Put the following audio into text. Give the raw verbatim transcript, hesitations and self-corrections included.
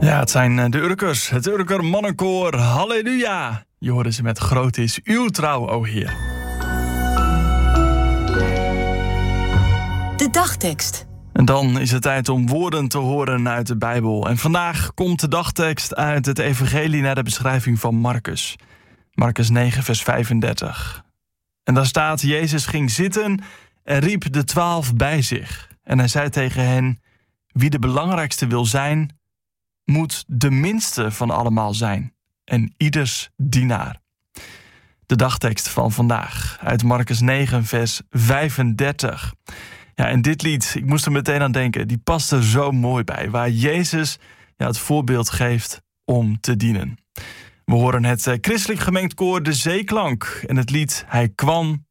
Ja, het zijn de Urkers, het Urker mannenkoor. Halleluja! Je hoorde ze met groot is uw trouw, o Heer. De dagtekst. En dan is het tijd om woorden te horen uit de Bijbel. En vandaag komt de dagtekst uit het evangelie naar de beschrijving van Marcus. Marcus negen, vers vijfendertig. En daar staat, Jezus ging zitten en riep de twaalf bij zich. En hij zei tegen hen, wie de belangrijkste wil zijn, moet de minste van allemaal zijn. En ieders dienaar. De dagtekst van vandaag uit Marcus negen, vers vijfendertig. Ja, en dit lied, ik moest er meteen aan denken, die past er zo mooi bij. Waar Jezus ja, het voorbeeld geeft om te dienen. We horen het christelijk gemengd koor De Zeeklank en het lied Hij kwam